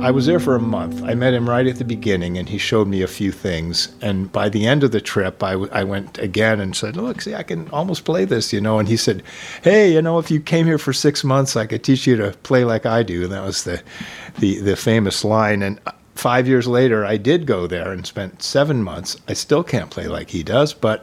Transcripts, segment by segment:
I was there for a month. I met him right at the beginning, and he showed me a few things. And by the end of the trip, I went again and said, look, see, I can almost play this, And he said, hey, if you came here for 6 months, I could teach you to play like I do. And that was the famous line. And 5 years later, I did go there and spent 7 months. I still can't play like he does, but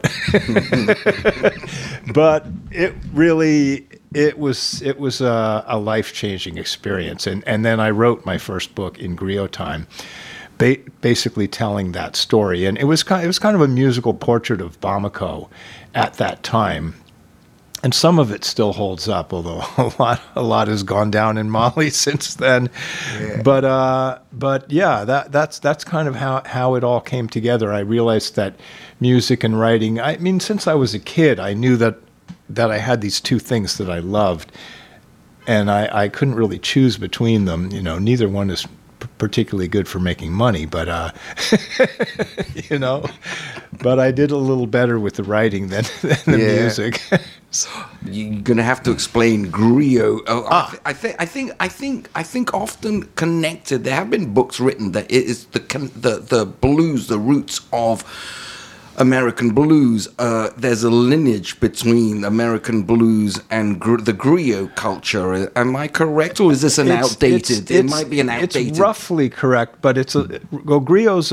but it was a life-changing experience. And then I wrote my first book, In Griot Time, basically telling that story. And it was kind of a musical portrait of Bamako at that time. And some of it still holds up, although a lot has gone down in Mali since then. Yeah. But yeah, that's kind of how it all came together. I realized that music and writing, I mean, since I was a kid, I knew that I had these two things that I loved, and I couldn't really choose between them. Neither one is particularly good for making money, but but I did a little better with the writing than the music. You're gonna have to explain griot. I think often connected. There have been books written that it is the blues, the roots of American blues. There's a lineage between American blues and the griot culture. Am I correct, or is this outdated? It might be an outdated. It's roughly correct, but griots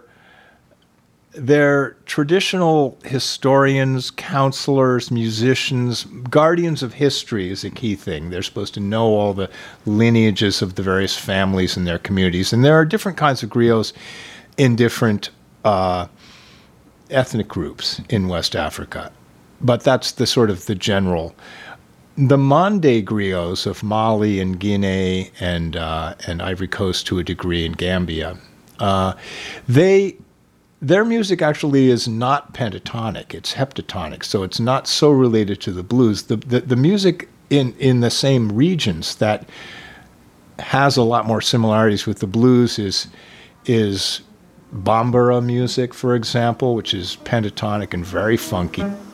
they're traditional historians, counselors, musicians, guardians of history is a key thing. They're supposed to know all the lineages of the various families in their communities, and there are different kinds of griots in different ethnic groups in West Africa, but that's the sort of the general. The Mande griots of Mali and Guinea and Ivory Coast to a degree in Gambia, their music actually is not pentatonic; it's heptatonic, so it's not so related to the blues. The music in the same regions that has a lot more similarities with the blues is Bambara music, for example, which is pentatonic and very funky.